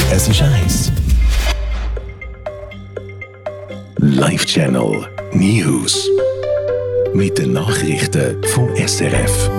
Es ist 1. Live-Channel News. Mit den Nachrichten vom SRF.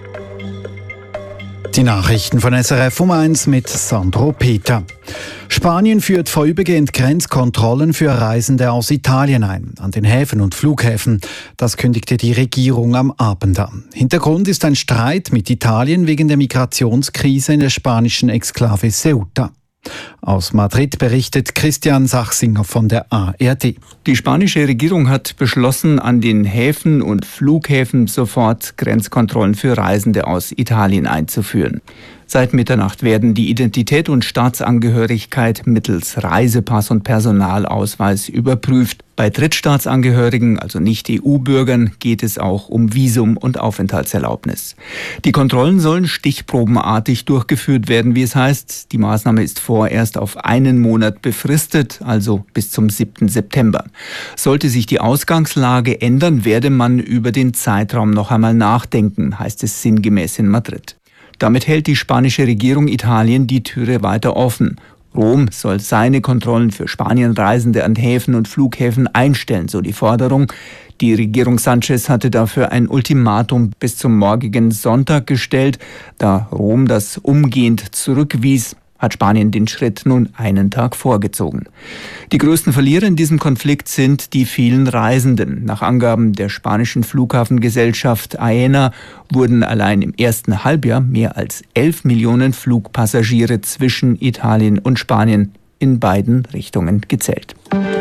Die Nachrichten von SRF um 1 mit Sandro Peter. Spanien führt vorübergehend Grenzkontrollen für Reisende aus Italien ein, an den Häfen und Flughäfen. Das kündigte die Regierung am Abend an. Hintergrund ist ein Streit mit Italien wegen der Migrationskrise in der spanischen Exklave Ceuta. Aus Madrid berichtet Christian Sachsinger von der ARD. Die spanische Regierung hat beschlossen, an den Häfen und Flughäfen sofort Grenzkontrollen für Reisende aus Italien einzuführen. Seit Mitternacht werden die Identität und Staatsangehörigkeit mittels Reisepass und Personalausweis überprüft. Bei Drittstaatsangehörigen, also Nicht-EU-Bürgern, geht es auch um Visum und Aufenthaltserlaubnis. Die Kontrollen sollen stichprobenartig durchgeführt werden, wie es heißt. Die Maßnahme ist vorerst auf einen Monat befristet, also bis zum 7. September. Sollte sich die Ausgangslage ändern, werde man über den Zeitraum noch einmal nachdenken, heißt es sinngemäß in Madrid. Damit hält die spanische Regierung Italien die Türe weiter offen. Rom soll seine Kontrollen für Spanienreisende an Häfen und Flughäfen einstellen, so die Forderung. Die Regierung Sánchez hatte dafür ein Ultimatum bis zum morgigen Sonntag gestellt. Da Rom das umgehend zurückwies, hat Spanien den Schritt nun einen Tag vorgezogen. Die größten Verlierer in diesem Konflikt sind die vielen Reisenden. Nach Angaben der spanischen Flughafengesellschaft AENA wurden allein im ersten Halbjahr mehr als 11 Millionen Flugpassagiere zwischen Italien und Spanien in beiden Richtungen gezählt.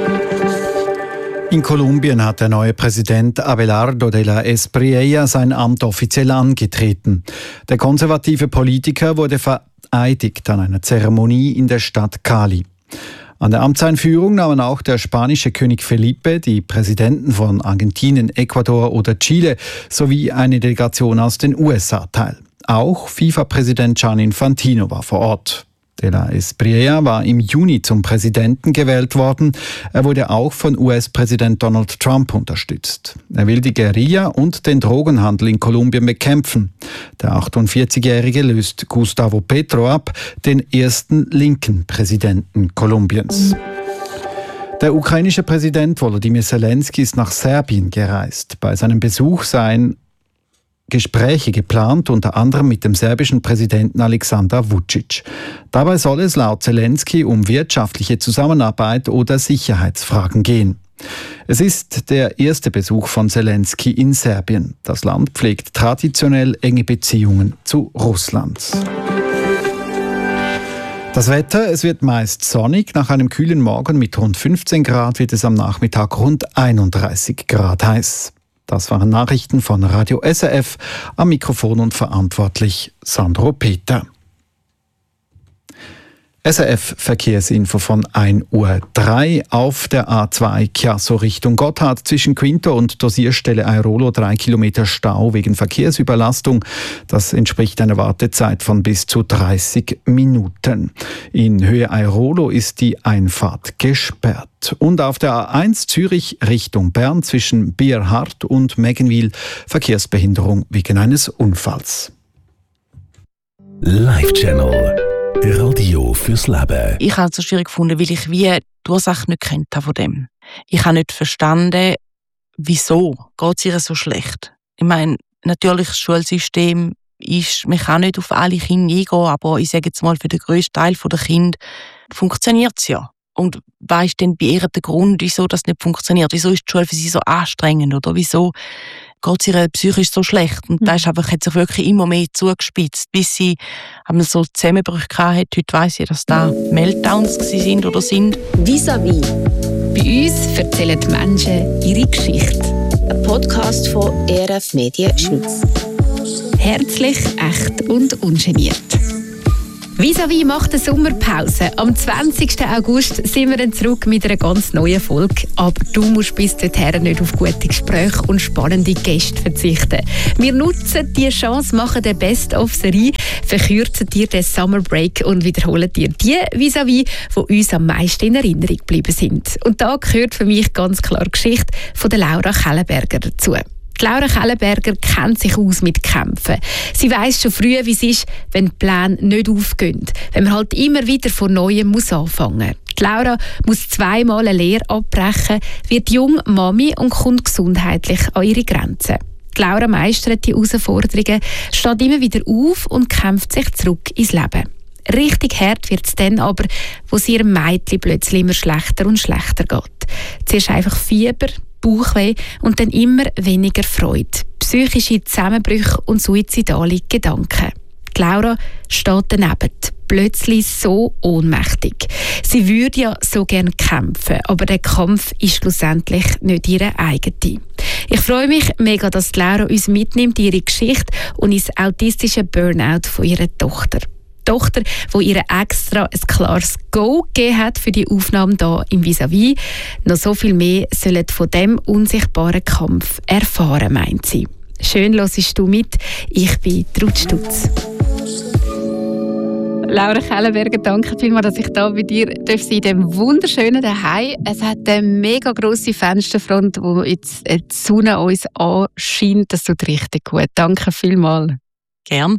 In Kolumbien hat der neue Präsident Abelardo de la Espriella sein Amt offiziell angetreten. Der konservative Politiker wurde vereidigt an einer Zeremonie in der Stadt Cali. An der Amtseinführung nahmen auch der spanische König Felipe, die Präsidenten von Argentinien, Ecuador oder Chile sowie eine Delegation aus den USA teil. Auch FIFA-Präsident Gianni Infantino war vor Ort. De la Espriella war im Juni zum Präsidenten gewählt worden. Er wurde auch von US-Präsident Donald Trump unterstützt. Er will die Guerilla und den Drogenhandel in Kolumbien bekämpfen. Der 48-Jährige löst Gustavo Petro ab, den ersten linken Präsidenten Kolumbiens. Der ukrainische Präsident Volodymyr Zelensky ist nach Serbien gereist. Bei seinem Besuch seien Gespräche geplant, unter anderem mit dem serbischen Präsidenten Aleksandar Vučić. Dabei soll es laut Zelensky um wirtschaftliche Zusammenarbeit oder Sicherheitsfragen gehen. Es ist der erste Besuch von Zelensky in Serbien. Das Land pflegt traditionell enge Beziehungen zu Russland. Das Wetter, es wird meist sonnig. Nach einem kühlen Morgen mit rund 15 Grad wird es am Nachmittag rund 31 Grad heiß. Das waren Nachrichten von Radio SRF. Am Mikrofon und verantwortlich Sandro Peter. SRF Verkehrsinfo von 1:03 Uhr auf der A2 Chiasso Richtung Gotthard zwischen Quinto und Dosierstelle Airolo 3 Kilometer Stau wegen Verkehrsüberlastung. Das entspricht einer Wartezeit von bis zu 30 Minuten. In Höhe Airolo ist die Einfahrt gesperrt. Und auf der A1 Zürich Richtung Bern zwischen Bierhardt und Meggenwil Verkehrsbehinderung wegen eines Unfalls. Live-Channel Radio fürs Leben. Ich habe es so schwierig gefunden, weil ich wie die Ursache nicht kennt von dem. Ich habe nicht verstanden, wieso geht es ihr so schlecht. Ich meine, natürlich das Schulsystem ist, man kann nicht auf alle Kinder eingehen, aber ich sage jetzt mal, für den grössten Teil der Kinder funktioniert es ja. Und was ist denn bei ihr der Grund, wieso das nicht funktioniert? Wieso ist die Schule für sie so anstrengend? Oder wieso geht es ihr psychisch so schlecht? Und das ist einfach, hat sich wirklich immer mehr zugespitzt, bis sie so Zusammenbrüche hatte. Heute weiss ich, dass da Meltdowns sind oder sind. Vis-à-vis. Bei uns erzählen die Menschen ihre Geschichte. Ein Podcast von ERF Medien Schweiz. Herzlich, echt und ungeniert. Vis-à-vis macht eine Sommerpause. Am 20. August sind wir dann zurück mit einer ganz neuen Folge. Aber du musst bis dorthin nicht auf gute Gespräche und spannende Gäste verzichten. Wir nutzen die Chance, machen eine Best-of-Serie, verkürzen dir den Summer Break und wiederholen dir die Vis-à-vis, die uns am meisten in Erinnerung geblieben sind. Und da gehört für mich ganz klar die Geschichte von der Laura Kellenberger dazu. Laura Kellenberger kennt sich aus mit Kämpfen. Sie weiss schon früh, wie es ist, wenn die Pläne nicht aufgehen. Wenn man halt immer wieder von Neuem anfangen muss. Laura muss 2-mal eine Lehre abbrechen, wird jung Mami und kommt gesundheitlich an ihre Grenzen. Laura meistert die Herausforderungen, steht immer wieder auf und kämpft sich zurück ins Leben. Richtig hart wird es dann aber, wo es ihrem Mädchen plötzlich immer schlechter und schlechter geht. Zuerst einfach Fieber, Bauchweh und dann immer weniger Freude. Psychische Zusammenbrüche und suizidale Gedanken. Laura steht daneben, plötzlich so ohnmächtig. Sie würde ja so gerne kämpfen, aber der Kampf ist schlussendlich nicht ihre eigene. Ich freue mich mega, dass Laura uns mitnimmt, ihre Geschichte und ins autistische Burnout von ihrer Tochter. Die Tochter, die ihr extra ein klares Go gegeben hat für die Aufnahme hier im Vis-à-vis. Noch so viel mehr sollen von diesem unsichtbaren Kampf erfahren, meint sie. Schön hörst du mit. Ich bin Ruth Stutz. Laura Kellenberger, danke vielmals, dass ich hier bei dir sein in diesem wunderschönen Zuhause. Es hat eine mega grosse Fensterfront, wo jetzt die Sonne uns anscheint. Das tut richtig gut. Danke vielmals. Gern.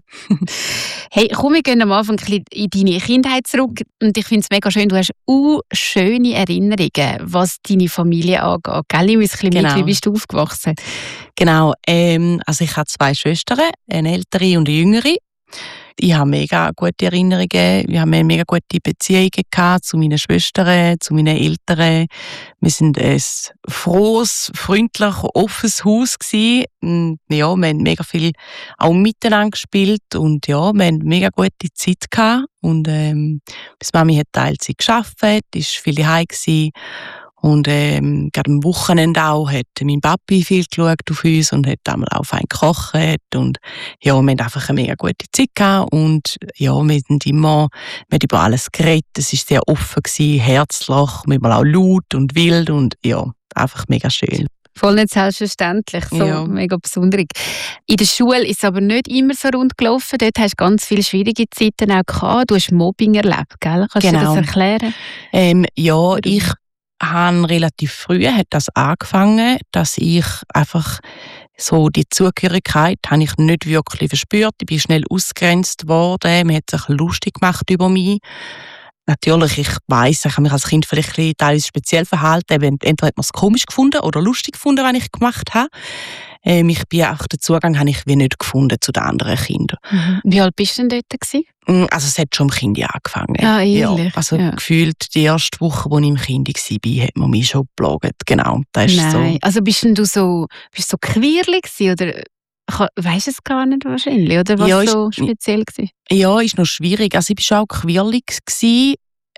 Hey, komm, wir gehen am Anfang ein bisschen in deine Kindheit zurück. Und ich finde es mega schön, du hast schöne Erinnerungen, was deine Familie angeht. Gell? Ich muss ein bisschen mit, wie bist du aufgewachsen? Genau, also ich habe 2 Schwestern, eine ältere und eine jüngere. Ich habe mega gute Erinnerungen. Wir haben eine mega gute Beziehung gehabt zu meinen Schwestern, zu meinen Eltern. Wir sind ein frohes, freundlich, offenes Haus gewesen. Und ja, wir haben mega viel auch miteinander gespielt und ja, wir haben mega gute Zeit gehabt. Und meine Mami hat Teilzeit gearbeitet, ist viel daheim gewesen. Und gerade am Wochenende auch hat mein Papi viel geschaut auf uns und hat einmal auch fein gekocht. Und ja, wir haben einfach eine mega gute Zeit gehabt. Und ja, wir haben über alles geredet. Es war sehr offen gewesen, herzlich, manchmal auch laut und wild und ja, einfach mega schön. Voll nicht selbstverständlich, so ja. Mega besonders. In der Schule ist es aber nicht immer so rund gelaufen. Dort hast du ganz viele schwierige Zeiten auch gehabt. Du hast Mobbing erlebt, gell? Kannst du das erklären? Ja, ich habe relativ früh hat das angefangen, dass ich einfach so die Zugehörigkeit habe ich nicht wirklich verspürt. Ich bin schnell ausgegrenzt worden. Man hat sich lustig gemacht über mich. Natürlich, ich weiss, ich habe mich als Kind vielleicht ein bisschen teilweise speziell verhalten. Entweder hat man es komisch gefunden oder lustig gefunden, was ich gemacht habe. Den Zugang habe ich wie nicht gefunden zu den anderen Kindern. Mhm. Wie alt bist du denn dort gewesen? Also es hat schon im Kind angefangen. Ah, ehrlich? Ja, also gefühlt die erste Woche, als ich im Kind war, hat man mich schon geplagt. Genau, das ist Nein. so. Also bist du so quirlig gewesen, oder weisst du es gar nicht wahrscheinlich? Oder was ja, so speziell war? Ja, ist noch schwierig. Also ich war schon auch quirlig gewesen.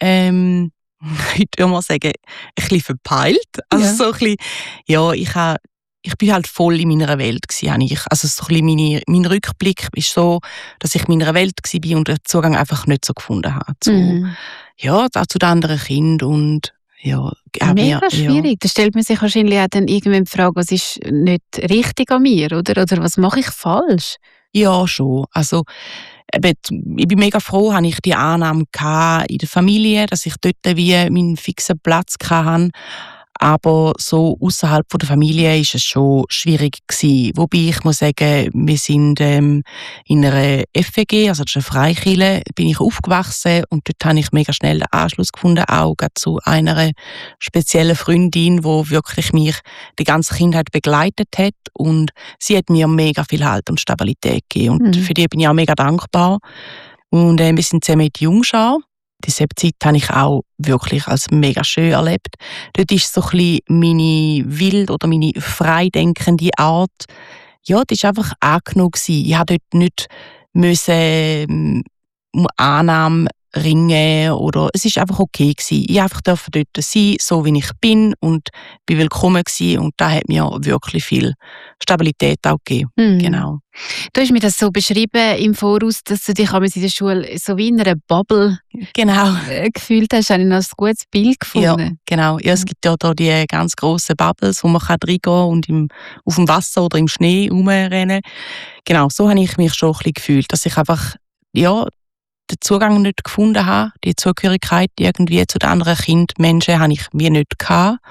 Ich würde mal sagen, ein bisschen verpeilt. Also so ein bisschen, ja, ich bin halt voll in meiner Welt gewesen. Also so ein bisschen mein Rückblick ist so, dass ich in meiner Welt war und den Zugang einfach nicht so gefunden habe zu den anderen Kindern und ja. Mega schwierig. Da stellt man sich wahrscheinlich auch dann irgendwann die Frage, was ist nicht richtig an mir, oder was mache ich falsch? Ja, schon. Also ich bin mega froh, habe ich die Annahme in der Familie, dass ich dort wie meinen fixen Platz hatte. Aber so außerhalb der Familie ist es schon schwierig gewesen. Wobei ich muss sagen, wir sind in einer FEG, also das ist eine Freikirche, bin ich aufgewachsen und dort habe ich mega schnell den Anschluss gefunden, auch zu einer speziellen Freundin, die wirklich mich die ganze Kindheit begleitet hat und sie hat mir mega viel Halt und Stabilität gegeben und für die bin ich auch mega dankbar. Und wir sind zusammen in die Jungschar. Diese Zeit habe ich auch wirklich als mega schön erlebt. Dort ist so ein bisschen meine wild oder meine freidenkende Art, ja, das war einfach angenommen gewesen. Ich musste dort nicht um Annahme ringen oder es ist einfach okay gewesen. Ich durfte dort sein, so wie ich bin und bin willkommen gewesen und da hat mir wirklich viel Stabilität auch gegeben. Genau. Du hast mir das so beschrieben im Voraus, dass du dich in der Schule so wie in einer Bubble gefühlt hast. Habe ich noch ein gutes Bild gefunden? Ja, genau. Ja, es gibt ja da die ganz grossen Bubbles, wo man reingehen kann und auf dem Wasser oder im Schnee rumrennen. Genau, so habe ich mich schon ein bisschen gefühlt, dass ich einfach, ja, den Zugang nicht gefunden habe, die Zugehörigkeit irgendwie zu den anderen Menschen habe ich wie nicht gehabt.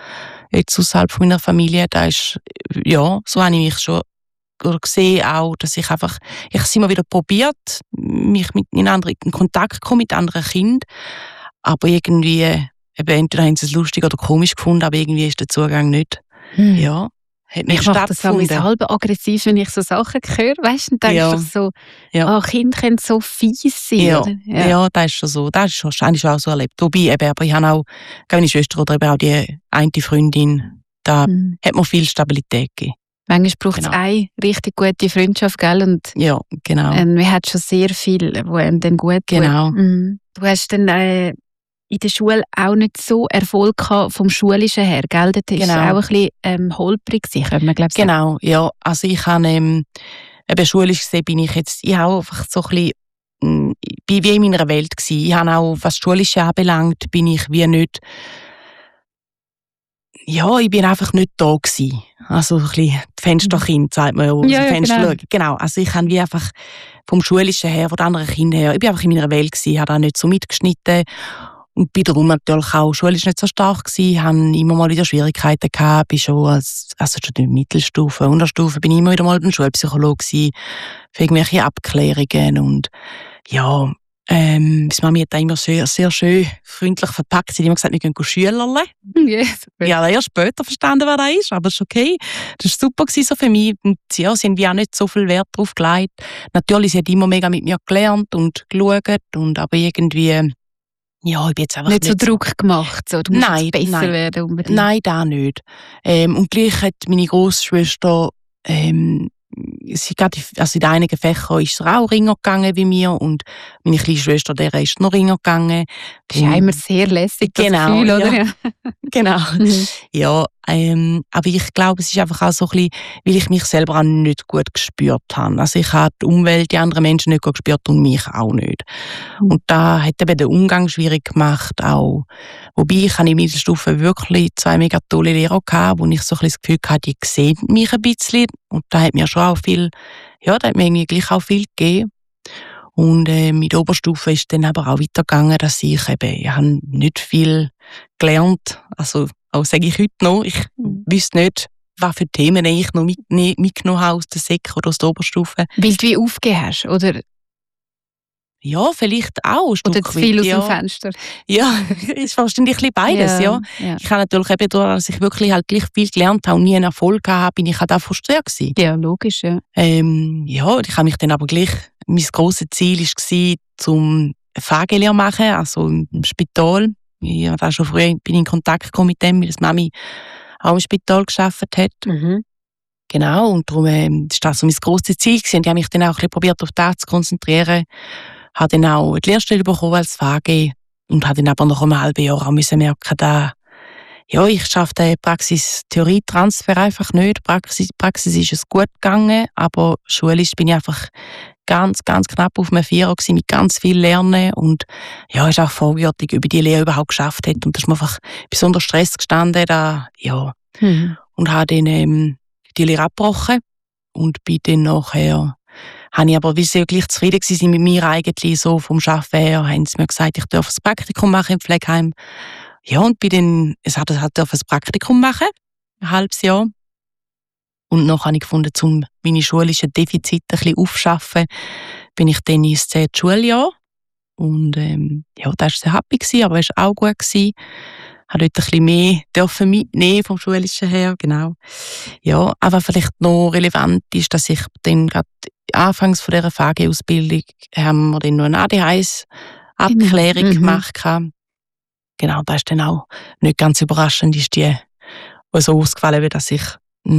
jetzt außerhalb von meiner Familie, da ist, ja, so habe ich mich schon oder gesehen auch, dass ich habe es immer wieder probiert, mich in Kontakt zu kommen mit anderen Kindern, aber irgendwie, eben, entweder haben sie es lustig oder komisch gefunden, aber irgendwie ist der Zugang nicht, ja, hat nicht stattgefunden. Ich mache das halb aggressiv, wenn ich so Sachen höre, weißt du, dann denkst du so, Kinder können so fies sein, ja. oder? Ja, das ist schon so, das ist schon wahrscheinlich auch so erlebt. Wobei, eben, aber ich habe auch, meine Schwester oder eben auch die eine Freundin, da hat mir viel Stabilität gegeben. Manchmal braucht es eine richtig gute Freundschaft, gell? Und ja, genau. Man hat schon sehr viel, wo einem dann gut tut. Genau. Du hast dann in der Schule auch nicht so Erfolg gehabt vom Schulischen her, gell? Das war auch ein bisschen holprig, könnte man glaube ich sagen. Genau, ja. Also ich habe, eben schulisch gesehen bin ich jetzt, ich habe einfach so ein bisschen, bin wie in meiner Welt gewesen. Ich habe auch, was Schulische anbelangt, bin ich wie nicht, ja, ich bin einfach nicht da gewesen. Also ein bisschen die Fensterkind, sagt man ja, aus dem Fenster schauen. Genau, also ich habe wie einfach vom Schulischen her, von den anderen Kindern her, ich bin einfach in meiner Welt gewesen, habe da nicht so mitgeschnitten und bin darum natürlich auch schulisch nicht so stark gewesen, habe immer mal wieder Schwierigkeiten gehabt, bin schon schon in der Mittelstufe, Unterstufe, bin ich immer wieder mal beim Schulpsychologen gewesen, für irgendwelche Abklärungen und ja, meine Mami hat da immer sehr, sehr schön freundlich verpackt. Sie hat immer gesagt, wir gehen Schülerle. Yes. Ich habe erst später verstanden, was das ist, aber es ist okay. Das war super so für mich. Und ja, sie haben wie auch nicht so viel Wert darauf gelegt. Natürlich, sie hat immer mega mit mir gelernt und geschaut, aber irgendwie, ja, ich bin jetzt einfach nicht so Druck gemacht, so, du musst besser werden unbedingt. Nein, da nicht. Und gleich hat meine Großschwester, sie also in einigen Fächern ist sie auch Ringer gegangen wie mir und meine kleine Schwester, der ist noch Ringer gegangen. Das ist ja immer sehr lässig, das Gefühl, oder? Ja. Genau. Ja, aber ich glaube, es ist einfach auch so ein bisschen, weil ich mich selber auch nicht gut gespürt habe. Also ich habe die Umwelt, die anderen Menschen nicht gut gespürt und mich auch nicht. Und da hat eben den Umgang schwierig gemacht auch. Wobei ich in der Mittelstufe wirklich 2 mega tolle Lehrer gehabt, wo ich so ein bisschen das Gefühl hatte, die sehen mich ein bisschen. Und da hat mir schon auch viel, ja, da hat mir irgendwie gleich auch viel gegeben. Und mit der Oberstufe ist dann aber auch weitergegangen, dass ich habe nicht viel gelernt. Also, auch sage ich heute noch, ich wüsste nicht, was für Themen ich noch mitgenommen habe aus der Sek oder aus der Oberstufe. Weil du wie aufgegeben hast, oder? Ja, vielleicht auch ein Stück oder zu viel aus dem Fenster. Ja, ist wahrscheinlich ein bisschen beides, ja. Ich habe natürlich eben dadurch, dass ich wirklich halt gleich viel gelernt habe und nie einen Erfolg hatte, bin ich halt auch frustriert gewesen. Ja, logisch, ja. Ja, ich habe mich dann aber gleich, mein grosses Ziel war, zum FAG-Lehre machen, also im Spital. Ich habe auch schon früher in Kontakt gekommen mit dem, weil das Mami auch im Spital gearbeitet hat. Genau, und darum war das so mein grosses Ziel gewesen. Und ich habe mich dann auch ein bisschen probiert, auf das zu konzentrieren. Habe dann auch die Lehrstelle bekommen als FAG und habe dann aber nach einem halben Jahr auch merken, dass ich schaffe den Praxis-Theorie-Transfer einfach nicht. Praxis ist es gut gegangen, aber schulisch bin ich einfach ganz, ganz knapp auf einem 4er gewesen, mit ganz viel Lernen und ja, ist auch vorwürdig, ob ich die Lehre überhaupt geschafft hätte und da ist mir einfach besonders Stress gestanden, und habe dann die Lehre abgebrochen und bin dann nachher, habe ich aber, weil sie gleich zufrieden waren mit mir eigentlich, so vom Arbeiten her, haben sie mir gesagt, ich darf ein Praktikum machen im Pflegeheim. Ja, und bin dann, darf ein Praktikum machen, ein halbes Jahr. Und noch habe ich gefunden, um meine schulischen Defizite ein bisschen aufzuschaffen, bin ich dann ins 10. Schuljahr. Und da war sehr happy gewesen, aber es war auch gut gewesen. Habe dort ein bisschen mehr dürfen mitnehmen vom Schulischen her, genau. Ja, aber vielleicht noch relevant ist, dass ich dann gerade anfangs von dieser FAG-Ausbildung haben wir dann noch eine ADHS-Abklärung gemacht. Genau, das ist dann auch nicht ganz überraschend, ist die so ausgefallen, dass ich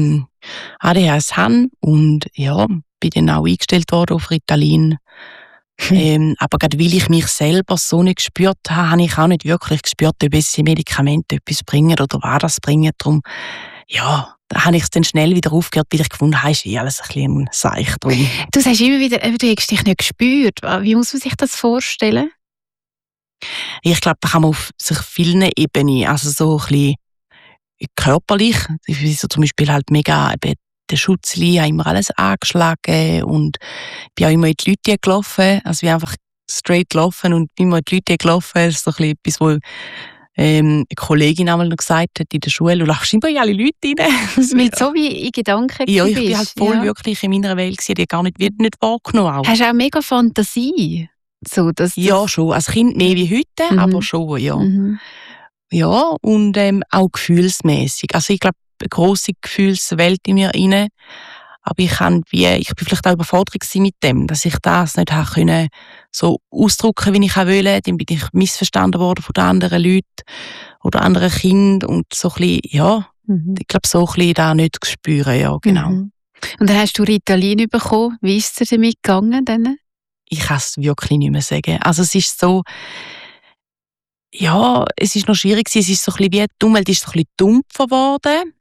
ADHS habe und ja, bin dann auch eingestellt worden auf Ritalin. Aber gerade weil ich mich selber so nicht gespürt habe, habe ich auch nicht wirklich gespürt, ob diese Medikamente etwas bringen oder was das bringen. Darum, ja, da habe ich es dann schnell wieder aufgehört, weil ich gefunden habe, ist alles ein bisschen seich drum. Du sagst immer wieder, du hast dich nicht gespürt. Wie muss man sich das vorstellen? Ich glaube, da kann man auf sich vielen Ebenen, also so ein bisschen körperlich, so zum Beispiel halt mega der Schutzli, habe immer alles angeschlagen und bin auch immer in die Leute gelaufen, also wie einfach straight gelaufen und immer in die Leute gelaufen, das ist so ein bisschen etwas, wo eine Kollegin einmal noch gesagt hat in der Schule, du lachst immer in alle Leute rein. Weil du so wie in Gedanken ja, ich bist. bin halt voll wirklich in meiner Welt gewesen, die gar nicht wahrgenommen auch. Hast du auch mega Fantasie? So, dass ja, schon. Als Kind mehr wie heute, aber schon, ja. Ja, und auch gefühlsmäßig. Also ich glaube, eine grosse Gefühlswelt in mir rein. Aber ich bin vielleicht auch überfordert mit dem, dass ich das nicht habe können, so ausdrücken, wie ich auch will. Dann bin ich missverstanden worden von den anderen Leuten oder anderen Kindern und so ein bisschen, ja, ich glaube, so ein bisschen da nicht spüren, ja, genau. Und dann hast du Ritalin bekommen. Wie ist es dir damit gegangen? Dann? Ich kann es wirklich nicht mehr sagen. Also es ist so, ja, es ist noch schwierig gewesen. Es ist so ein bisschen wie die Umwelt ist so ein bisschen dumpfer geworden.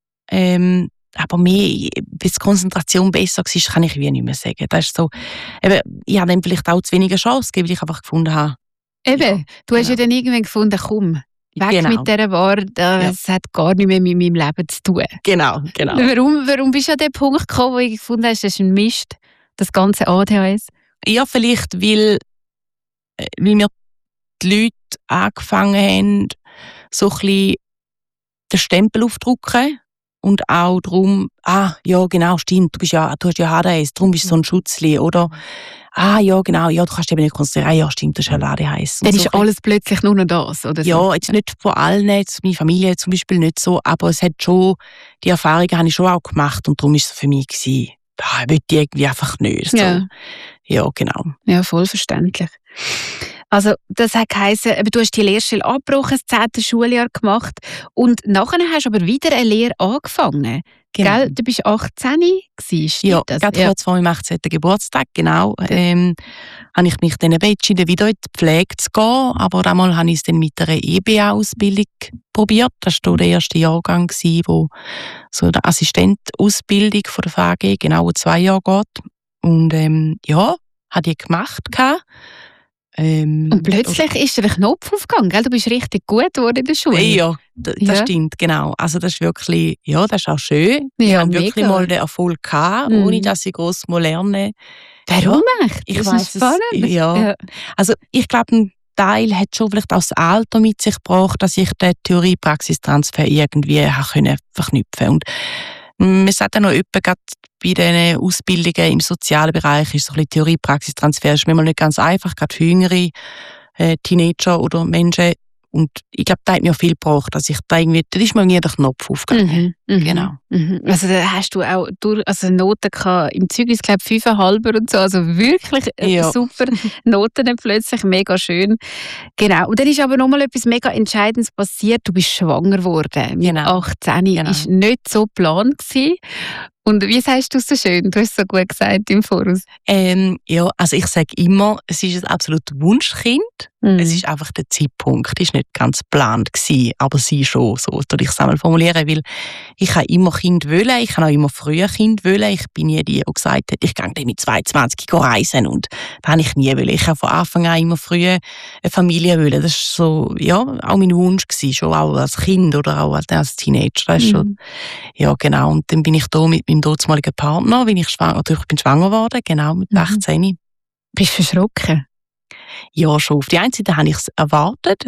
Aber mehr, wie die Konzentration besser war, kann ich wie nicht mehr sagen. Das ist so, eben, ich habe dann vielleicht auch zu wenige Chance gegeben, weil ich einfach gefunden habe. Eben, ja, du hast ja dann irgendwann gefunden, komm, weg mit dieser Ware, das hat gar nicht mehr mit meinem Leben zu tun. Genau. Warum bist du an den Punkt gekommen, wo du gefunden hast, das ist ein Mist, das ganze ADHS? Ja, vielleicht, weil mir die Leute angefangen haben, so ein bisschen den Stempel aufzudrücken. Und auch darum, ja genau, stimmt, du hast ja ADHS, darum bist du so ein Schutzli, oder? Ja genau, ja, du kannst dich eben nicht konzentrieren, ja stimmt, das ist ja ADHS. Dann ist alles plötzlich nur noch das, oder so? Ja, jetzt nicht von allen, jetzt meine Familie zum Beispiel nicht so, aber es hat schon, die Erfahrungen habe ich schon auch gemacht und darum war es für mich gewesen, ich will die irgendwie einfach nicht. So. Ja, genau. Ja, voll verständlich. Also, das hat geheissen, du hast die Lehrstelle abgebrochen, das 10. Schuljahr gemacht und nachher hast du aber wieder eine Lehre angefangen. Genau. Gell? Du bist 18 gewesen, ja, gerade kurz vor meinem 18. Geburtstag, genau. Habe ich mich dann entschieden, wieder in die Pflege zu gehen, aber einmal habe ich es dann mit einer EBA-Ausbildung probiert. Das war der erste Jahrgang, wo so eine Assistentausbildung von der VAG genau 2 Jahre geht. Und habe ich gemacht. Und plötzlich ist dir ein Knopf aufgegangen, gell? Du bist richtig gut geworden in der Schule. Ja, das stimmt, genau. Also das ist wirklich, ja, das ist auch schön. Ich habe wirklich mal den Erfolg gehabt, ohne dass ich gross lernen musste. Warum echt? Ich weiss spannend. Ja. Also ich glaube, ein Teil hat schon vielleicht auch das Alter mit sich gebracht, dass ich den Theorie-Praxistransfer irgendwie verknüpfen konnte. Und man sagt ja noch etwa, bei diesen Ausbildungen im sozialen Bereich ist so ein bisschen Theorie-Praxistransfer ist manchmal nicht ganz einfach, gerade für jüngere Teenager oder Menschen. Und ich glaube, da hat mir viel gebraucht, dass ich da irgendwie, da ist mir irgendwie der Knopf aufgegangen. Genau. Also da hast du auch Noten gehabt, im Zeugnis, glaube ich, 5,5 und so, also wirklich super Noten plötzlich, mega schön. Genau. Und dann ist aber nochmal etwas mega Entscheidendes passiert, du bist schwanger geworden. Mit 18, ist nicht so geplant gewesen. Und wie sagst du es so schön? Du hast es so gut gesagt im Voraus. Ja, also ich sage immer, es ist ein absolutes Wunschkind. Es ist einfach der Zeitpunkt, es war nicht ganz geplant gewesen, aber sie schon, so würde ich es einmal formulieren, weil ich habe immer Kind wollen, ich habe auch immer früher Kind wollen. Ich bin nie die, die gesagt hat, ich gehe dann mit 22 reisen und das habe ich nie wollen. Ich habe von Anfang an immer früher eine Familie wollen. Das war so, ja, auch mein Wunsch gewesen, schon auch als Kind oder auch als Teenager. Das ist schon, ja, genau. Und dann bin ich da mit meinem damaligen Partner, ich bin schwanger geworden, genau, mit 18. Bist du verschrocken? Ja, schon. Auf die einen Seite habe ich es erwartet.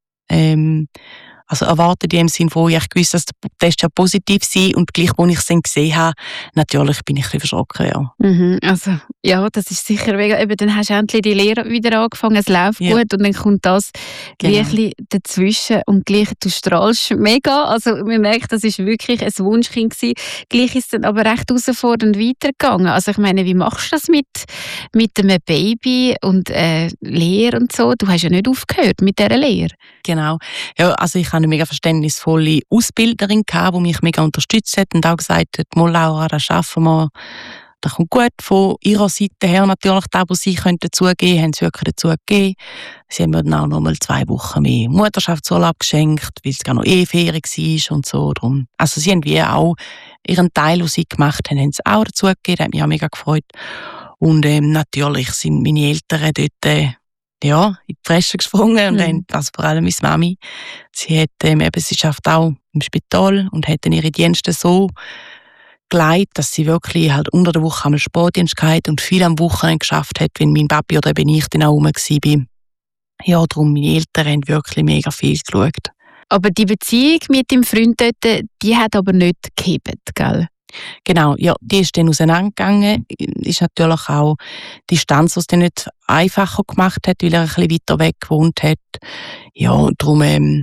Also erwartet in dem Sinne, wo ich gewusst, dass der Test ja positiv sei und gleich, wo ich es dann gesehen habe, natürlich bin ich ein bisschen verschrocken, ja. Also, ja, das ist sicher mega. Eben, dann hast du endlich die Lehre wieder angefangen, es läuft gut und dann kommt das gleich dazwischen und gleich, du strahlst mega. Also man merkt, das ist wirklich ein Wunschkind gewesen. Gleich ist es dann aber recht herausfordernd weitergegangen. Also ich meine, wie machst du das mit einem Baby und Lehre und so? Du hast ja nicht aufgehört mit dieser Lehre. Genau. Ja, also ich hatte eine mega verständnisvolle Ausbilderin, die mich mega unterstützt hat und auch gesagt hat, «Mal Laura, das schaffen wir, das kommt gut». Von ihrer Seite her natürlich, da, wo sie dazugeben können, haben sie wirklich dazugegeben. Sie haben mir dann auch noch mal 2 Wochen mehr Mutterschaftsurlaub geschenkt, weil es gar noch Ferien war und so. Darum. Also sie haben wie auch ihren Teil, den sie gemacht haben sie auch dazugegeben. Das hat mich auch mega gefreut. Und natürlich sind meine Eltern dort in die Fresse gesprungen und haben, also vor allem meine Mami. Sie hat sie schafft auch im Spital und hat dann ihre Dienste so geleitet, dass sie wirklich halt unter der Woche einmal Sportdienst gehabt und viel am Wochenende geschafft hat, wenn mein Papi oder eben ich dann auch rum war. ja, darum, meine Eltern haben wirklich mega viel geschaut. Aber die Beziehung mit dem Freund dort, die hat aber nicht gehebt, gell? Genau, ja, die ist dann auseinandergegangen. Ist natürlich auch die Distanz, die es dann nicht einfacher gemacht hat, weil er ein bisschen weiter weg gewohnt hat. Ja, und darum,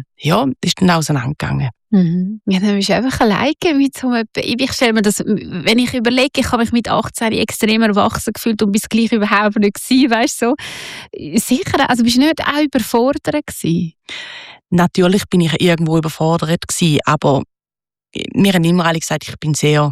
ist dann auseinandergegangen. Mhm. Ja, dann bist du einfach alleine mit so einem Baby. Ich stelle mir das, wenn ich überlege, ich habe mich mit 18 extrem erwachsen gefühlt und bis gleich überhaupt nicht gewesen, weißt du, so. Sicher, also bist du nicht auch überfordert gewesen? Natürlich bin ich irgendwo überfordert gewesen, aber mir haben immer alle gesagt, ich bin sehr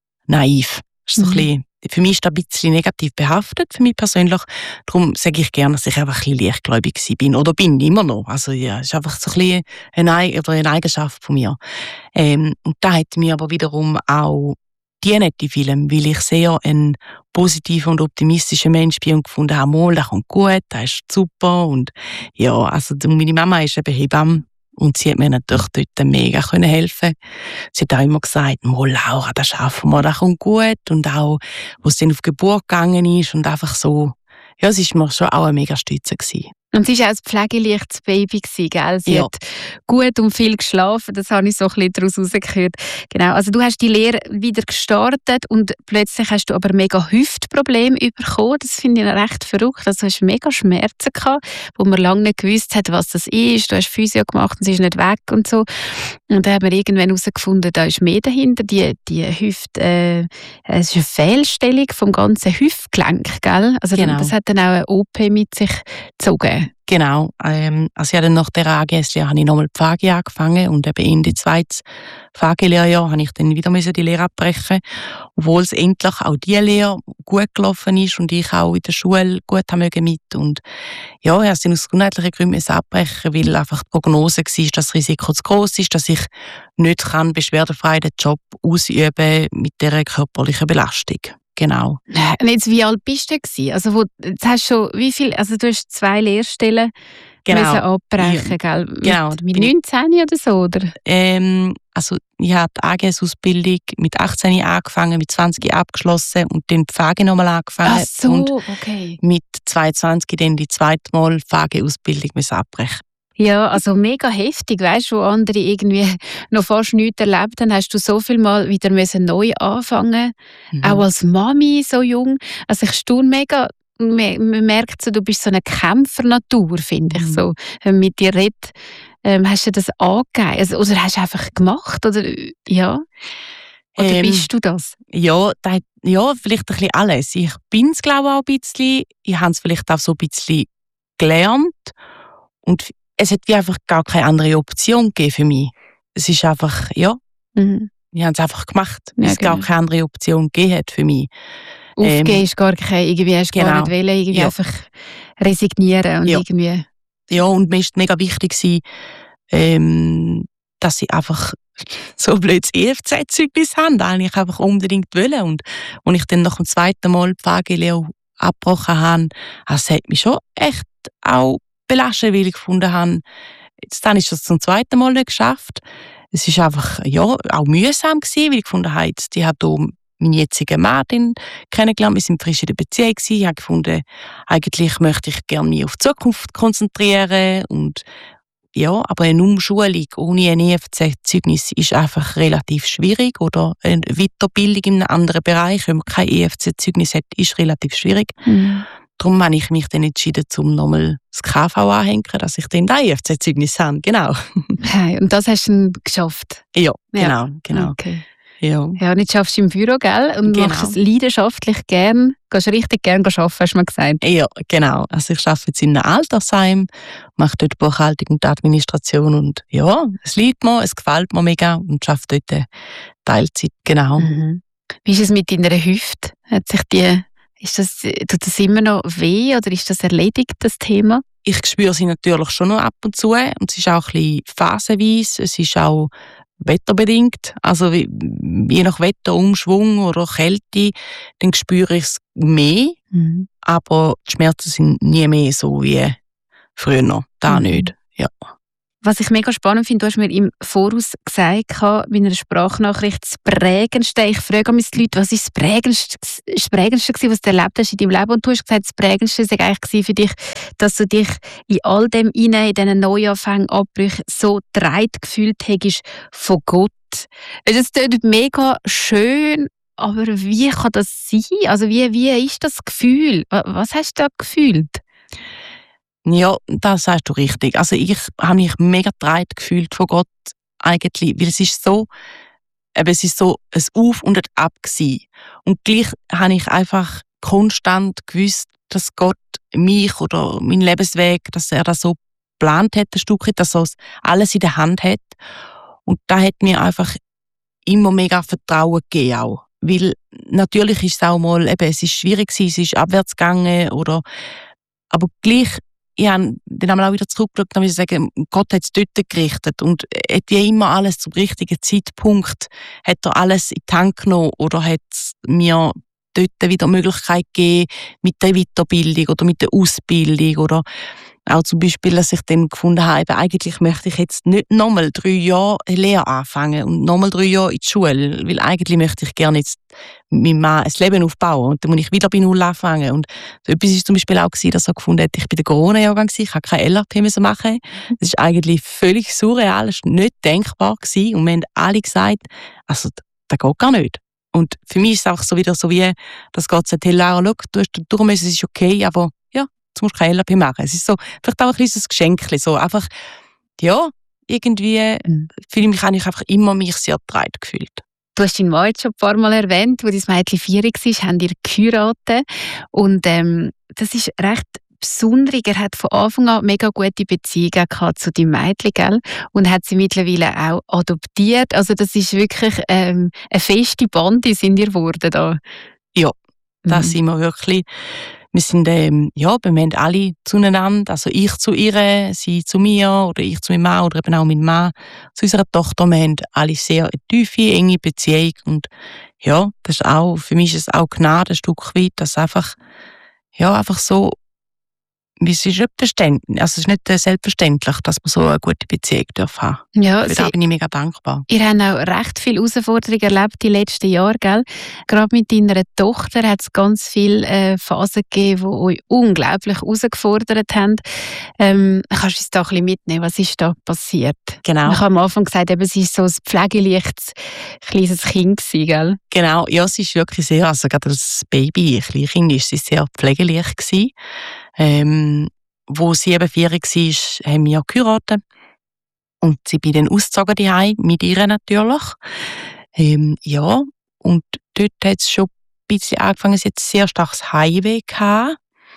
naiv. Das ist so ein bisschen, für mich ist das ein bisschen negativ behaftet, für mich persönlich. Darum sage ich gerne, dass ich einfach ein bisschen leichtgläubig bin oder bin immer noch. Also ja, es ist einfach so ein bisschen eine Eigenschaft von mir. Und da hat mir aber wiederum auch die nette Film, weil ich sehr ein positiver und optimistischer Mensch bin und gefunden habe, mal, das kommt gut, das ist super. Und ja, also meine Mama ist eben Hebamme. Und sie hat mir natürlich dort mega helfen. Sie hat auch immer gesagt, Laura, das schaffen wir, das kommt gut. Und auch, wo es dann auf die Geburt gegangen ist und einfach so, ja, es war mir schon auch eine mega Stütze gewesen. Und sie war auch ein pflegeleichtes Baby, gell? Sie hat gut und viel geschlafen, das habe ich so ein bisschen daraus herausgehört. Genau, also du hast die Lehre wieder gestartet und plötzlich hast du aber mega Hüftprobleme bekommen. Das finde ich recht verrückt. Also du hast mega Schmerzen gehabt, wo man lange nicht gewusst hat, was das ist. Du hast Physio gemacht und sie ist nicht weg und so. Und dann haben wir irgendwann herausgefunden, da ist mehr dahinter. Die Hüfte, es ist eine Fehlstellung vom ganzen Hüftgelenk, gell? Also genau. Das hat dann auch eine OP mit sich gezogen. Genau. Also ja, dann nach der AGS-Lehre habe ich nochmal die Pflege angefangen und eben in die zweite Pflegelehrjahr habe ich dann wieder die Lehre abbrechen, obwohl es endlich auch die Lehre gut gelaufen ist und ich auch in der Schule gut haben mit. Und ja, ich habe es dann aus gesundheitlichen Gründen abbrechen, weil einfach die Prognose war, dass das Risiko zu gross ist, dass ich nicht beschwerdefrei den Job ausüben mit dieser körperlichen Belastung. Genau. Und jetzt, wie alt bist du gewesen? Also jetzt hast schon, wie viel, also du hast 2 Lehrstellen müssen abbrechen, gell? Genau. Mit 19 oder so, oder? Also ich habe die AGS-Ausbildung mit 18 angefangen, mit 20 abgeschlossen und dann die Pflege nochmal angefangen. Ach so, und okay. mit 22 dann die zweite Mal Pflegeausbildung abbrechen. Ja, also mega heftig, weißt du, wo andere irgendwie noch fast nichts erlebt haben, hast du so viel Mal wieder neu anfangen, auch als Mami so jung. Also ich staune mega, man merkt so, du bist so eine Kämpfernatur, finde ich so. Wenn man mit dir redet, hast du das angegeben, also, oder hast du einfach gemacht, oder ja? Oder bist du das? Ja, vielleicht ein bisschen alles. Ich bin es, glaube ich, auch ein bisschen. Ich habe es vielleicht auch so ein bisschen gelernt und es hat wie einfach gar keine andere Option gegeben für mich. Es ist einfach, ich habe es einfach gemacht, weil es gar keine andere Option gegeben hat für mich. Aufgeben ist gar keine, irgendwie hast du gar nicht wollen, irgendwie einfach resignieren und irgendwie. Ja, und mir ist mega wichtig gewesen, dass ich einfach so blöd das EFZ-Zeugnis habe, das ich einfach unbedingt wollte. Und als ich dann nach dem zweiten Mal die Pflegelehre abgebrochen habe, das hat mich schon echt auch belastet, weil ich gefunden habe, jetzt habe ich das zum zweiten Mal nicht geschafft. Es war einfach auch mühsam gewesen, weil ich gefunden habe, ich habe hier meinen jetzigen Mann kennengelernt, wir sind frisch in der Beziehung gewesen. Ich habe gefunden, eigentlich möchte ich gerne mich auf die Zukunft konzentrieren und ja, aber eine Umschulung ohne ein EFZ-Zeugnis ist einfach relativ schwierig oder eine Weiterbildung in einem anderen Bereich, wenn man kein EFZ-Zeugnis hat, ist relativ schwierig. Darum habe ich mich dann entschieden, um nochmal das KV anzuhängen, dass ich dann das EFZ-Zeugnis habe. Genau. Hey, und das hast du dann geschafft? Ja, genau. Okay. Ja, und jetzt schaffst du im Büro, gell? Und machst es leidenschaftlich gern. Gehst richtig gern arbeiten, hast du mir gesagt. Ja, genau. Also ich arbeite jetzt in einem Altersheim, mache dort Buchhaltung und Administration und ja, es liegt mir, es gefällt mir mega und arbeite dort Teilzeit, genau. Wie ist es mit deiner Hüfte? Tut das immer noch weh oder ist das erledigt, das Thema? Ich spüre sie natürlich schon noch ab und zu und es ist auch ein bisschen phasenweise, es ist auch wetterbedingt, also je nach Wetterumschwung oder Kälte, dann spüre ich es mehr, aber die Schmerzen sind nie mehr so wie früher, da nicht, ja. Was ich mega spannend finde, du hast mir im Voraus gesagt, bei einer Sprachnachricht, das Prägendste, ich frage mich die Leute, was ist das Prägendste gewesen, was du erlebt hast in deinem Leben? Und du hast gesagt, das Prägendste war eigentlich für dich, dass du dich in all dem in diesen Neuanfängen, Abbrüchen so getragen gefühlt hast von Gott. Das klingt mega schön, aber wie kann das sein? Also wie ist das Gefühl? Was hast du da gefühlt? Ja, das sagst du richtig. Also ich habe mich mega getragen gefühlt von Gott eigentlich, weil es ist so ein Auf und ein Ab gewesen. Und gleich habe ich einfach konstant gewusst, dass Gott mich oder meinen Lebensweg, dass er das so geplant hat, ein Stück weit, dass er alles in der Hand hat. Und da hat mir einfach immer mega Vertrauen gegeben auch. Weil natürlich ist es auch mal, es ist schwierig gewesen, es ist abwärts gegangen, aber gleich, ich habe dann auch wieder zurückgeschaut und muss sagen, Gott hat es dort gerichtet und hat wie immer alles zum richtigen Zeitpunkt, hat er alles in die Hand genommen oder hat mir dort wieder Möglichkeit gegeben mit der Weiterbildung oder mit der Ausbildung oder auch zum Beispiel, dass ich dann gefunden habe, eigentlich möchte ich jetzt nicht nochmal 3 Jahre Lehre anfangen und nochmal 3 Jahre in die Schule, weil eigentlich möchte ich gerne jetzt mit meinem Mann ein Leben aufbauen und dann muss ich wieder bei Null anfangen. Und etwas war zum Beispiel auch, dass er gefunden hat, ich bin der Corona-Jahrgang, ich habe kein LRP machen. Das ist eigentlich völlig surreal, das war nicht denkbar gewesen. Und wir haben alle gesagt, also das geht gar nicht. Und für mich ist es auch so wieder so wie, dass Gott sagt, hey Lara, schau, du hast durch müssen, es ist okay, aber ja, jetzt musst du kein LRP machen. Es ist so, vielleicht auch ein kleines Geschenk, so einfach, ja, irgendwie fühle ich mich eigentlich einfach immer mich sehr getragen gefühlt. Du hast deinen Mann jetzt schon ein paar Mal erwähnt, wo dein Mädchen 4 war, haben ihr geheiratet. Und das ist recht besonders. Er hat von Anfang an mega gute Beziehungen gehabt zu deinem Mädchen, gell? Und hat sie mittlerweile auch adoptiert. Also das ist wirklich eine feste Bande sind ihr geworden da. Ja, das sind wir wirklich. Wir sind, wir haben alle zueinander, also ich zu ihr, sie zu mir oder ich zu meinem Mann oder eben auch mein Mann zu unserer Tochter. Wir haben alle sehr eine tiefe, enge Beziehung und ja, das ist auch, für mich ist es auch Gnade ein Stück weit, dass einfach so, es ist nicht selbstverständlich, dass man so eine gute Beziehung haben darf. Ja, da bin ich mega dankbar. Ihr habt auch recht viele Herausforderungen erlebt die letzten Jahre, gell? Gerade mit deiner Tochter hat es ganz viele Phasen gegeben, die euch unglaublich herausgefordert haben. Kannst du uns da ein bisschen mitnehmen? Was ist da passiert? Genau. Ich habe am Anfang gesagt, sie war so ein pflegeleichtes kleines Kind gewesen, gell? Genau, ja, sie ist wirklich sehr, also gerade als Baby, Kleinkind, ist sie sehr pflegeleicht gewesen. Wo sie eben 4 war, haben wir geheiratet. Und sie bin dann ausgezogen daheim, mit ihr natürlich. Und dort hat es schon ein bisschen angefangen, sie hat sehr starkes Heimweh gehabt.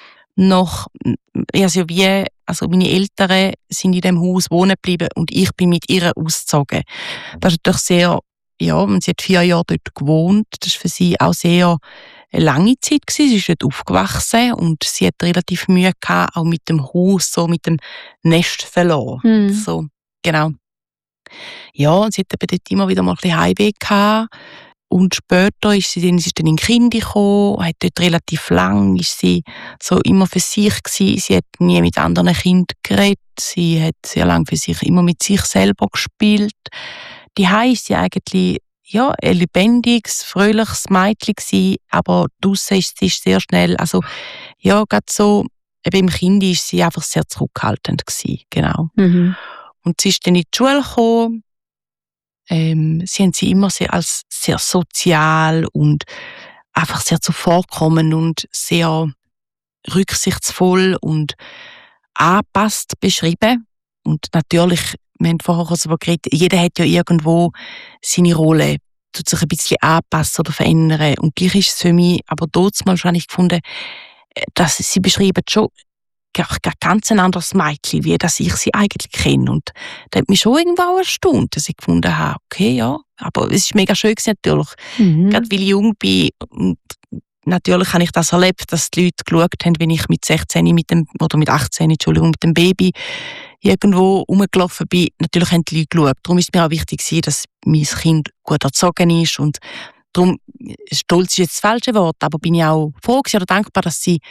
Also meine Eltern sind in dem Haus wohnen geblieben und ich bin mit ihr ausgezogen. Das ist natürlich sehr, und sie hat 4 Jahre dort gewohnt. Das war für sie auch sehr eine lange Zeit gewesen. Sie ist dort aufgewachsen und sie hat relativ Mühe gehabt, auch mit dem Haus, so mit dem Nest verloren. So, genau. Ja, und sie hat eben dort immer wieder mal ein bisschen Heimweh gehabt. Und später ist sie dann in den Kinder gekommen, hat dort relativ lang, ist sie so immer für sich gewesen. Sie hat nie mit anderen Kindern geredet. Sie hat sehr lange für sich immer mit sich selber gespielt. Daheim ist sie eigentlich ein lebendiges, fröhliches Mädchen gewesen, aber draussen ist sie sehr schnell, gerade so, eben im Kind ist sie einfach sehr zurückhaltend gewesen, genau. Und sie ist dann in die Schule gekommen. Sie haben sie immer als sehr sozial und einfach sehr zuvorkommend und sehr rücksichtsvoll und angepasst beschrieben. Und natürlich, wir haben vorher darüber geredet, jeder hat ja irgendwo seine Rolle, tut sich ein bisschen anpassen oder verändern. Und gleich ist es für mich, aber dort mal wahrscheinlich gefunden, dass sie beschreiben schon ganz ein anderes Mädchen, wie das ich sie eigentlich kenne. Und das hat mich schon irgendwo auch erstaunt, dass ich gefunden habe, okay, ja, aber es ist mega schön gewesen, natürlich. Gerade weil ich jung bin, und natürlich habe ich das erlebt, dass die Leute geschaut haben, wenn ich mit 16 mit dem Baby irgendwo rumgelaufen bin. Natürlich haben die Leute geschaut. Darum ist es mir auch wichtig, dass mein Kind gut erzogen ist. Und darum, stolz ist jetzt das falsche Wort, aber bin ich auch froh oder dankbar, dass sie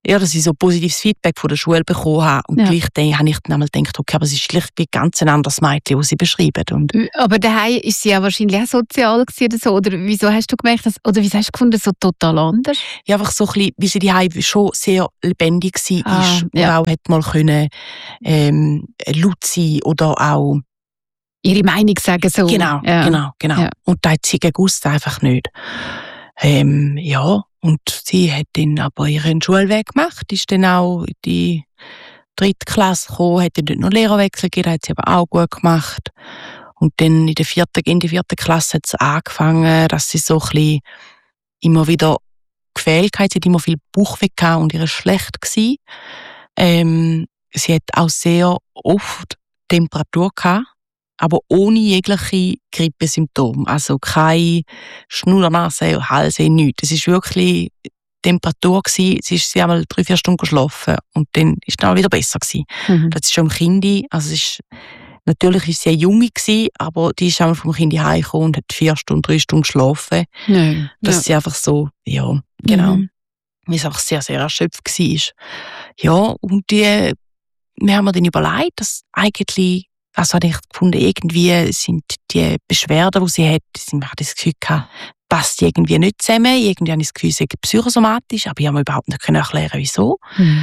ja, dass ich so positives Feedback von der Schule bekommen habe. Und gleich habe ich dann einmal gedacht, okay, aber es ist gleich wie ganz ein anderes Mädchen, das sie beschreiben. Und aber daheim ist sie ja wahrscheinlich auch sozial gewesen oder so. Oder wieso hast du gemerkt, oder wieso hast du gefunden, so total anders? Ja, einfach so ein bisschen, wie sie daheim schon sehr lebendig war. Und auch hat mal können, laut sein oder auch ihre Meinung sagen so. Genau. Ja. Und da hat sie gewusst einfach nicht. Und sie hat dann aber ihren Schulweg gemacht, ist dann auch in die 3. Klasse gekommen, hat dann dort noch Lehrerwechsel gegeben, hat sie aber auch gut gemacht. Und dann in der 4. Klasse hat es angefangen, dass sie so ein bisschen immer wieder gefehlt hat. Sie hat immer viel Bauchweh gehabt und ihr war schlecht gewesen. Sie hat auch sehr oft Temperatur gehabt, aber ohne jegliche Grippesymptome. Also keine Schnurrnase, Halsweh, nichts. Es war wirklich Temperatur gewesen. Sie ist einmal 3-4 Stunden geschlafen und dann ist es auch wieder besser gewesen. Das ist schon im Kindi. Also natürlich war sie eine Junge gewesen, aber die ist einmal vom Kindi heimgekommen und hat 3 Stunden geschlafen. Dass sie einfach so, ja, genau. Weil es einfach sehr, sehr erschöpft war. Ja, und wir haben mir dann überlegt, dass eigentlich, also habe ich gefunden, irgendwie sind die Beschwerden, die sie hat, ich habe das Gefühl gehabt, passt irgendwie nicht zusammen. Irgendwie habe ich das Gefühl, sie sei psychosomatisch, aber ich habe mir überhaupt nicht erklären, wieso.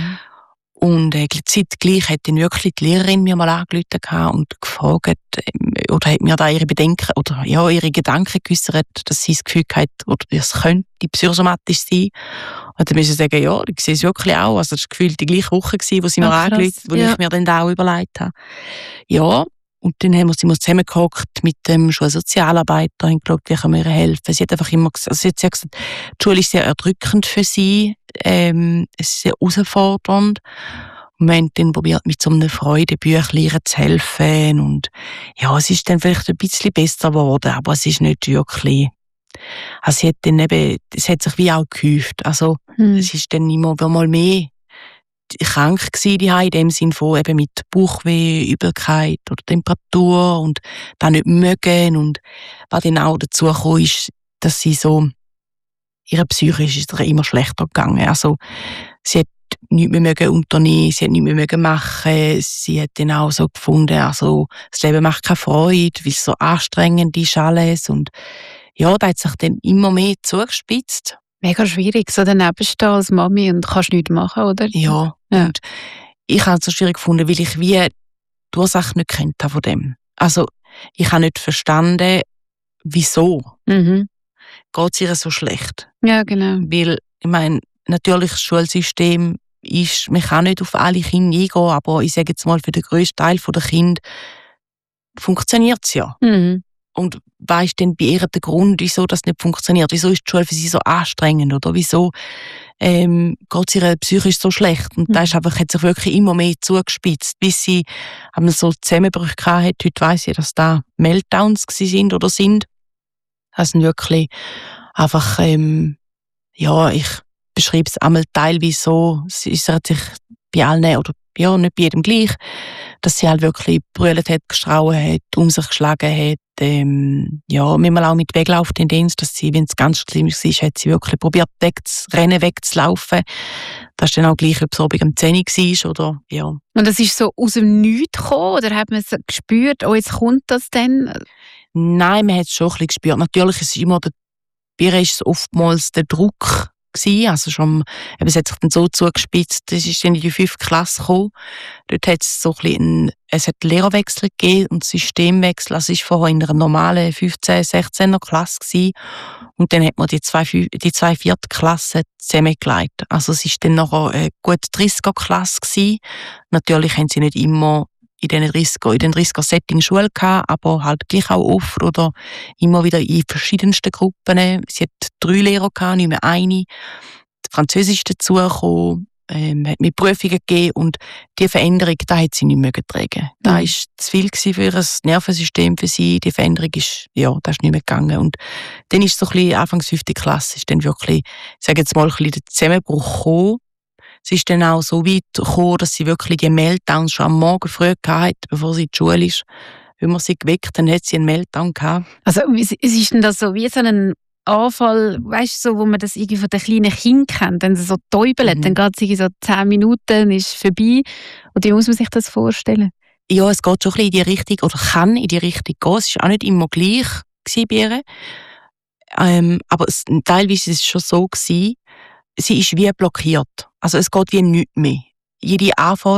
Und zeitgleich hat dann wirklich die Lehrerin mir mal angerufen und gefragt, oder hat mir da ihre Bedenken oder ihre Gedanken geäußert, dass sie das Gefühl hat, oder es könnte psychosomatisch sein. Und dann müssen sie sagen, ja, ich sehe es wirklich auch. Also das war gefühlt die gleiche Woche, wo sie mir angerufen, wo ich mir dann auch überlegt habe. Ja, und dann haben wir zusammengehockt mit dem Schulsozialarbeiter und geschaut, wie können wir ihr helfen. Sie hat einfach immer gesagt, sie hat gesagt, die Schule ist sehr erdrückend für sie, es ist sehr herausfordernd. Und wir haben dann probiert, mit so einem Freudebüchlein zu helfen. Und ja, es ist dann vielleicht ein bisschen besser geworden, aber es ist nicht wirklich. Also sie hat dann eben, es hat sich wie auch gehäuft. Also es ist dann immer mal mehr krank gewesen, in dem Sinn von eben mit Bauchweh, Übelkeit oder Temperatur und dann nicht mögen. Und was dann auch dazu gekommen ist, dass sie so, ihre psychisch ist ihr immer schlechter gegangen. Also sie hat nichts mehr mögen unternehmen, sie hat nichts mehr mögen machen. Sie hat dann auch so gefunden, also das Leben macht keine Freude, weil es so anstrengend ist alles. Und ja, da hat sich dann immer mehr zugespitzt. Mega schwierig, so daneben stehen als Mami und kannst nichts machen, oder? Ja. Und ich habe es so schwierig gefunden, weil ich wie die Ursache nicht kennt habe von dem. Also ich habe nicht verstanden, wieso geht es ihr so schlecht. Ja, genau. Weil, ich meine, natürlich das Schulsystem ist, man kann nicht auf alle Kinder eingehen, aber ich sage jetzt mal, für den grössten Teil der Kinder funktioniert es ja. Und was ist denn bei ihr der Grund, wieso das nicht funktioniert? Wieso ist die Schule für sie so anstrengend? Oder wieso geht es ihr psychisch so schlecht? Und das ist einfach, hat sich wirklich immer mehr zugespitzt, bis sie einmal so Zusammenbrüche hatte. Heute weiss ich, dass da Meltdowns sind oder sind. Das sind wirklich einfach, ich beschreibe es einmal teilweise so, es hat sich bei allen, oder ja, nicht bei jedem gleich, dass sie halt wirklich brüllt hat, gestrauen hat, um sich geschlagen hat, manchmal auch mit Weglauftendenz, dass sie, wenn es ganz schlimm war, hat sie wirklich probiert, wegzulaufen. Das ist dann auch gleich, ob es Abend um 10 Uhr war, oder, ja. Und das ist so aus dem Nichts gekommen, oder hat man es gespürt, oh, jetzt kommt das denn? Nein, man hat es schon ein bisschen gespürt. Natürlich ist es immer, bei ihr ist es oftmals der Druck gewesen, also schon, es hat sich dann so zugespitzt, das ist dann in die 5. Klasse gekommen. Dort hat es so ein bisschen es hat Lehrerwechsel gegeben und Systemwechsel, also es war vorher in einer normalen 15-, 16er Klasse gewesen. Und dann hat man die zwei 4. Klassen zusammengelegt. Also es war dann nachher eine gute 30er Klasse gewesen. Natürlich haben sie nicht immer in den 30er Setting Schule gehabt, aber halt gleich auch oft oder immer wieder in verschiedensten Gruppen. Sie hat 3 Lehrer gehabt, nicht mehr eine. Französisch dazugekommen, hat mir Prüfungen gegeben und die Veränderung, da hat sie nicht mehr getragen. Da war zu viel für ihr Nervensystem für sie. Die Veränderung ist, das ist nicht mehr gegangen. Und dann ist so ein bisschen, Anfangs 5. Klasse, ist dann wirklich, ich sage jetzt mal, ein bisschen der Zusammenbruch gekommen. Es ist dann auch so weit gekommen, dass sie wirklich die Meltdowns schon am Morgen früh hatte, bevor sie in die Schule ist. Wenn man sie geweckt, dann hat sie einen Meltdown gehabt. Also es ist denn das so wie so ein Anfall, weißt du, so, wo man das irgendwie von den kleinen Kindern kennt, wenn sie so täubeln, dann geht es irgendwie so 10 Minuten, ist vorbei. Und wie muss man sich das vorstellen? Ja, es geht schon ein bisschen in die Richtung, oder kann in die Richtung gehen. Es war auch nicht immer gleich bei ihr. Aber teilweise war es schon so, sie ist wie blockiert. Also es geht wie nichts mehr. Jede Anforderung